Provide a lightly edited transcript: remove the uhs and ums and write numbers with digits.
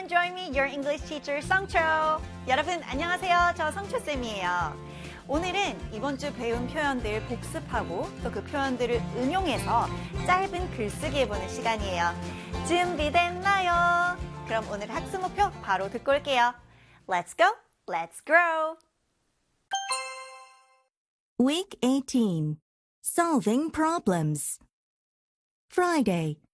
join me, your English teacher, 성초. 여러분, 안녕하세요. 저 성초쌤이에요. 오늘은 이번 주 배운 표현들 복습하고 또 그 표현들을 응용해서 짧은 글쓰기 해보는 시간이에요. 준비됐나요? 그럼 오늘 학습 목표 바로 듣고 올게요. Let's go, let's grow. Week 18. Solving problems. Friday.